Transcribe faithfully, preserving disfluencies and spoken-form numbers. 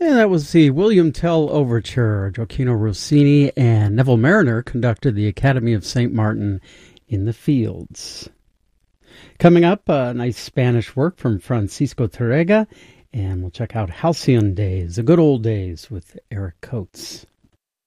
And that was the William Tell Overture. Gioacchino Rossini and Neville Marriner conducted the Academy of Saint Martin in the Fields. Coming up, a nice Spanish work from Francisco Tárrega, and we'll check out Halcyon Days, the good old days with Eric Coates.